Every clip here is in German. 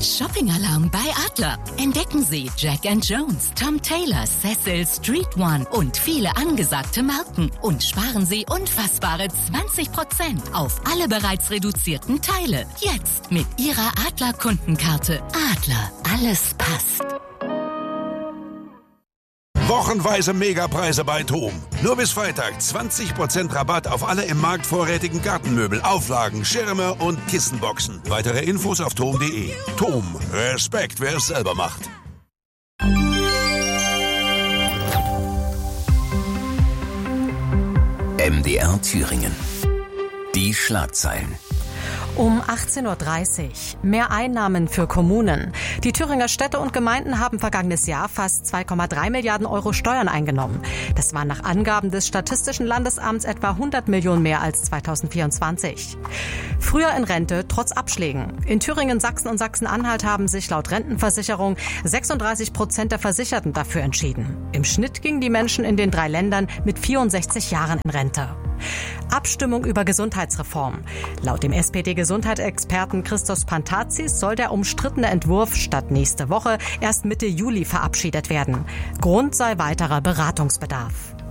Shopping-Alarm bei Adler. Entdecken Sie Jack & Jones, Tom Taylor, Cecil, Street One und viele angesagte Marken. Und sparen Sie unfassbare 20% auf alle bereits reduzierten Teile. Jetzt mit Ihrer Adler-Kundenkarte. Adler, alles passt. Wochenweise Megapreise bei TOM. Nur bis Freitag 20% Rabatt auf alle im Markt vorrätigen Gartenmöbel, Auflagen, Schirme und Kissenboxen. Weitere Infos auf tom.de. TOM. Respekt, wer es selber macht. MDR Thüringen. Die Schlagzeilen. Um 18.30 Uhr. Mehr Einnahmen für Kommunen. Die Thüringer Städte und Gemeinden haben vergangenes Jahr fast 2,3 Milliarden Euro Steuern eingenommen. Das waren nach Angaben des Statistischen Landesamts etwa 100 Millionen mehr als 2024. Früher in Rente trotz Abschlägen. In Thüringen, Sachsen und Sachsen-Anhalt haben sich laut Rentenversicherung 36% der Versicherten dafür entschieden. Im Schnitt gingen die Menschen in den 3 Ländern mit 64 Jahren in Rente. Abstimmung über Gesundheitsreform. Laut dem SPD-Gesundheitsexperten Christos Pantazis soll der umstrittene Entwurf statt nächste Woche erst Mitte Juli verabschiedet werden. Grund sei weiterer Beratungsbedarf.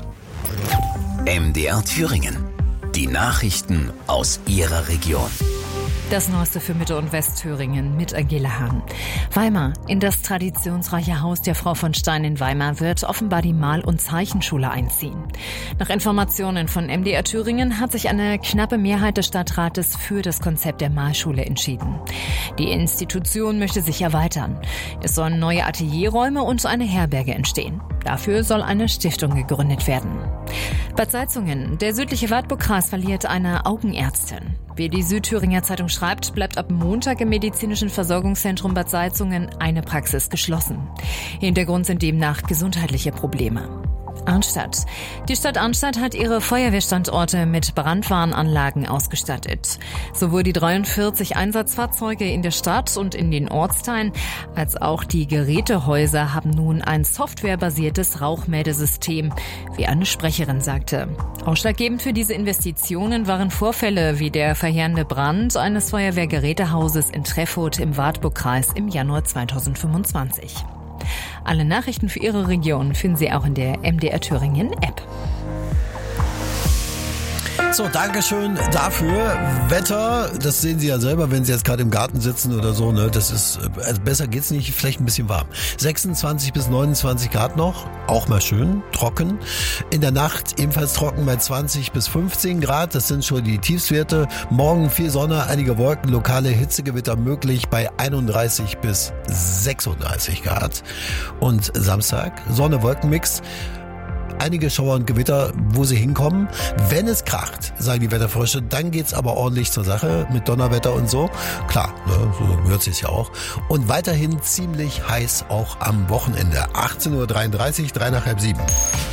MDR Thüringen. Die Nachrichten aus Ihrer Region. Das Neueste für Mitte- und Westthüringen mit Angela Hahn. Weimar. In das traditionsreiche Haus der Frau von Stein in Weimar wird offenbar die Mal- und Zeichenschule einziehen. Nach Informationen von MDR Thüringen hat sich eine knappe Mehrheit des Stadtrates für das Konzept der Malschule entschieden. Die Institution möchte sich erweitern. Es sollen neue Atelierräume und eine Herberge entstehen. Dafür soll eine Stiftung gegründet werden. Bad Salzungen. Der südliche Wartburgkreis verliert eine Augenärztin. Wie die Südthüringer Zeitung schreibt, bleibt ab Montag im medizinischen Versorgungszentrum Bad Salzungen eine Praxis geschlossen. Hintergrund sind demnach gesundheitliche Probleme. Arnstadt. Die Stadt Arnstadt hat ihre Feuerwehrstandorte mit Brandwarnanlagen ausgestattet. Sowohl die 43 Einsatzfahrzeuge in der Stadt und in den Ortsteilen als auch die Gerätehäuser haben nun ein softwarebasiertes Rauchmeldesystem, wie eine Sprecherin sagte. Ausschlaggebend für diese Investitionen waren Vorfälle wie der verheerende Brand eines Feuerwehrgerätehauses in Treffurt im Wartburgkreis im Januar 2025. Alle Nachrichten für Ihre Region finden Sie auch in der MDR Thüringen App. So, Dankeschön dafür. Wetter, das sehen Sie ja selber, wenn Sie jetzt gerade im Garten sitzen oder so, ne? Das ist, also besser geht's nicht, vielleicht ein bisschen warm. 26 bis 29 Grad noch, auch mal schön, trocken. In der Nacht ebenfalls trocken bei 20 bis 15 Grad, das sind schon die Tiefstwerte. Morgen viel Sonne, einige Wolken, lokale Hitzegewitter möglich bei 31 bis 36 Grad. Und Samstag, Sonne-Wolken-Mix. Einige Schauer und Gewitter, wo sie hinkommen. Wenn es kracht, sagen die Wetterfrösche, dann geht's aber ordentlich zur Sache mit Donnerwetter und so. Klar, ne, so hört sich's ja auch. Und weiterhin ziemlich heiß auch am Wochenende. 18.33 Uhr, 3 nach halb 7.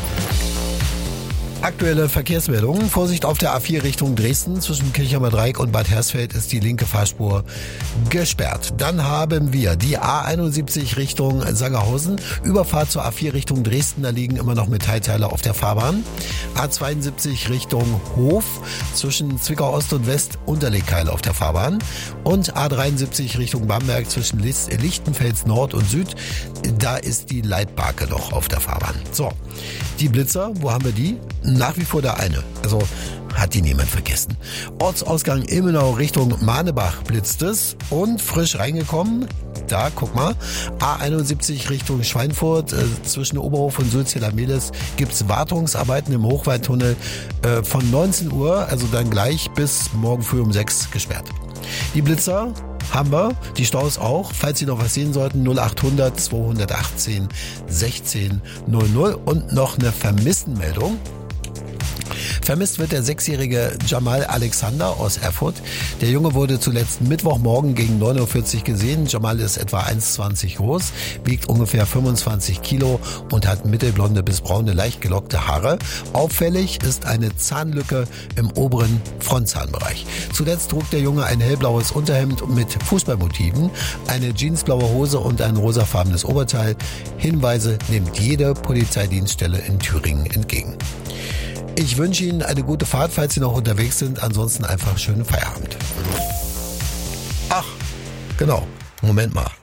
Aktuelle Verkehrsmeldungen. Vorsicht auf der A4 Richtung Dresden. Zwischen Kirchheimer Dreieck und Bad Hersfeld ist die linke Fahrspur gesperrt. Dann haben wir die A71 Richtung Sangerhausen. Überfahrt zur A4 Richtung Dresden. Da liegen immer noch Metallteile auf der Fahrbahn. A72 Richtung Hof. Zwischen Zwickau Ost und West Unterlegteile auf der Fahrbahn. Und A73 Richtung Bamberg zwischen Lichtenfels Nord und Süd. Da ist die Leitbarke noch auf der Fahrbahn. So, die Blitzer, wo haben wir die? Nach wie vor der eine. Also hat die niemand vergessen. Ortsausgang Ilmenau Richtung Mahnebach blitzt es und frisch reingekommen. Da, guck mal. A71 Richtung Schweinfurt. Zwischen Oberhof und Sulzela-Mehlis gibt's Wartungsarbeiten im Hochwaldtunnel von 19 Uhr, also dann gleich bis morgen früh um 6 gesperrt. Die Blitzer haben wir, die Staus auch. Falls Sie noch was sehen sollten, 0800 218 16 00 und noch eine Vermisstenmeldung. Vermisst wird der 6-jährige Jamal Alexander aus Erfurt. Der Junge wurde zuletzt Mittwochmorgen gegen 9.40 Uhr gesehen. Jamal ist etwa 1,20 groß, wiegt ungefähr 25 Kilo und hat mittelblonde bis braune, leicht gelockte Haare. Auffällig ist eine Zahnlücke im oberen Frontzahnbereich. Zuletzt trug der Junge ein hellblaues Unterhemd mit Fußballmotiven, eine jeansblaue Hose und ein rosafarbenes Oberteil. Hinweise nimmt jede Polizeidienststelle in Thüringen entgegen. Ich wünsche Ihnen eine gute Fahrt, falls Sie noch unterwegs sind. Ansonsten einfach schönen Feierabend. Ach, genau. Moment mal.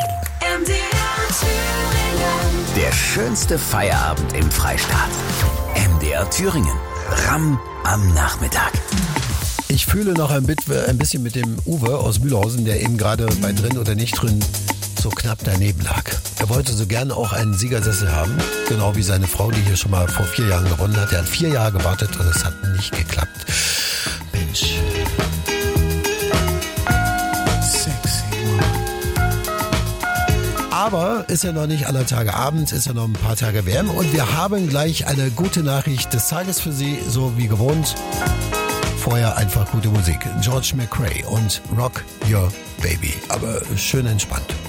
Der schönste Feierabend im Freistaat. MDR Thüringen. Ramm am Nachmittag. Ich fühle noch ein bisschen mit dem Uwe aus Mühlhausen, der eben gerade bei Drin oder nicht drin so knapp daneben lag. Er wollte so gerne auch einen Siegersessel haben, genau wie seine Frau, die hier schon mal vor 4 Jahren gewonnen hat. Er hat 4 Jahre gewartet und es hat nicht geklappt. Mensch. Aber ist ja noch nicht aller Tage Abend, ist ja noch ein paar Tage WM und wir haben gleich eine gute Nachricht des Tages für Sie, so wie gewohnt. Vorher einfach gute Musik. George McRae und Rock Your Baby. Aber schön entspannt.